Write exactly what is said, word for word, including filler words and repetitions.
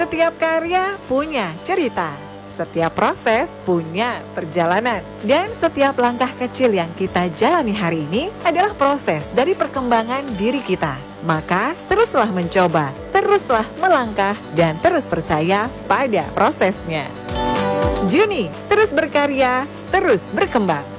Setiap karya punya cerita, setiap proses punya perjalanan, dan setiap langkah kecil yang kita jalani hari ini adalah proses dari perkembangan diri kita. Maka teruslah mencoba, teruslah melangkah, dan terus percaya pada prosesnya. Juni, terus berkarya, terus berkembang.